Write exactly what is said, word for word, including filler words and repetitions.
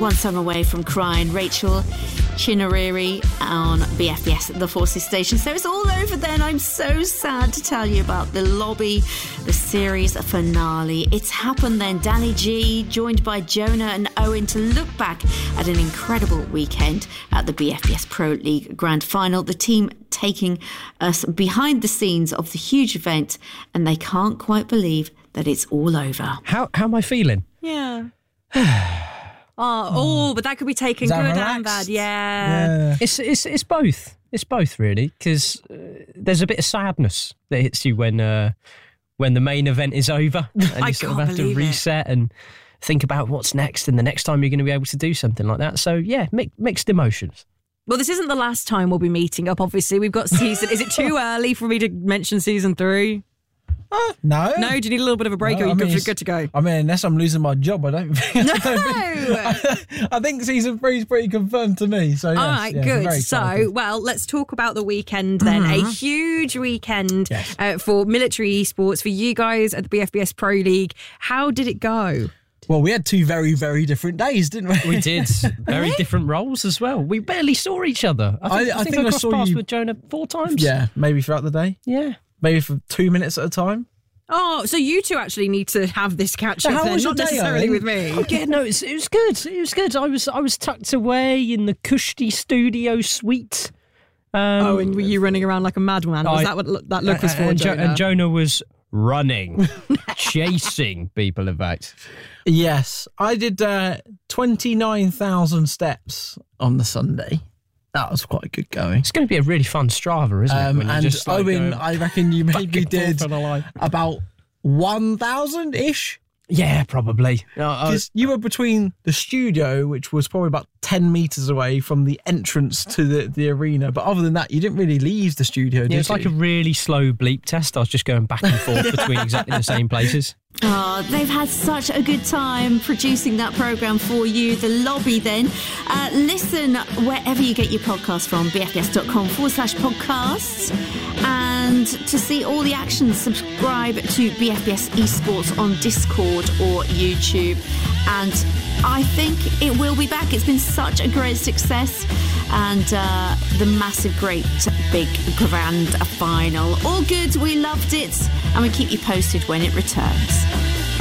one song away from crying. Rachel Chinariri on B F B S, the Forces station. So it's all over then. I'm so sad to tell you about the lobby, the series finale. It's happened then. Danny G joined by Jonah and Owen to look back at an incredible weekend at the B F B S Pro League Grand Final. The team taking us behind the scenes of the huge event, and they can't quite believe that it's all over. How how am I feeling? Yeah. Oh, oh, but that could be taken good relaxed? and bad. Yeah. Yeah. It's it's it's both. It's both really, because uh, there's a bit of sadness that hits you when uh, when the main event is over, and I you sort of can't have to believe it. reset and think about what's next, and the next time you're going to be able to do something like that. So yeah, mi- mixed emotions. Well, this isn't the last time we'll be meeting up, obviously. We've got season... Is it too early for me to mention season three? Uh, no. No? Do you need a little bit of a break, No, or are you I mean, good, it's- good to go? I mean, unless I'm losing my job, I don't think. No! I think season three is pretty confirmed to me. So yes, All right, yes, good. very So, excited. well, let's talk about the weekend then. A huge weekend Yes. uh, for military esports, for you guys at the B F B S Pro League. How did it go? Well, we had two very, very different days, didn't we? We did very different roles as well. We barely saw each other. I think I- I, I think, think I I crossed saw paths you- with Jonah four times. Yeah, maybe throughout the day. yeah. Maybe for two minutes at a time. Oh, so you two actually need to have this catch up how then, was your not day, necessarily Owen? with me. Yeah, no, it's, it was good. It was good. I was I was tucked away in the Kushti studio suite. Um, Oh, and were you running around like a madman? Was I- that what lo- that look was for, and, Jo- Jonah? and Jonah was running, chasing people, in fact. Yes, I did uh, twenty-nine thousand steps on the Sunday. That was quite good going. It's going to be a really fun Strava, isn't it? Um, when you're and just, like, Owen, going I reckon you back maybe and forth did on a line. about one thousand-ish. Yeah, probably. Uh, I- Because you were between the studio, which was probably about ten metres away from the entrance to the, the arena. But other than that, you didn't really leave the studio, did yeah, it's you? like a really slow bleep test. I was just going back and forth between exactly the same places. Oh, they've had such a good time producing that programme for you. The lobby then. Uh, listen wherever you get your podcast from, bfbs.com forward slash podcasts. And to see all the action, subscribe to B F B S Esports on Discord or YouTube. And I think it will be back. It's been such a great success. And uh, the massive, great, big, grand final. All good. We loved it. And we keep you posted when it returns.